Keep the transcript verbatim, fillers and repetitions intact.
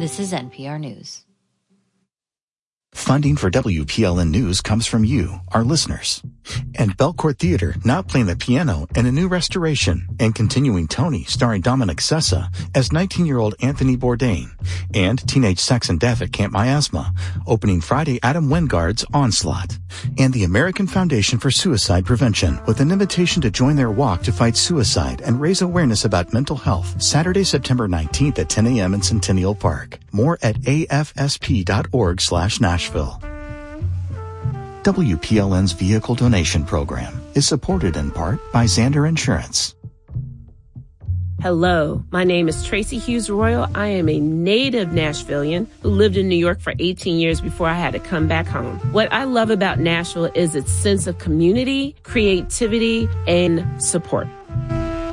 This is N P R News. Funding for W P L N News comes from you, our listeners. And Belcourt Theater now playing the piano in a new restoration and continuing Tony starring Dominic Sessa as nineteen-year-old Anthony Bourdain and Teenage Sex and Death at Camp Miasma opening Friday Adam Wingard's Onslaught. And the American Foundation for Suicide Prevention with an invitation to join their walk to fight suicide and raise awareness about mental health Saturday, September nineteenth at ten a.m. in Centennial Park. More at afsp.org slash Nashville. W P L N's vehicle donation program is supported in part by Zander Insurance. Hello, my name is Tracy Hughes Royal. I am a native Nashvilleian who lived in New York for eighteen years before I had to come back home. What I love about Nashville is its sense of community, creativity, and support.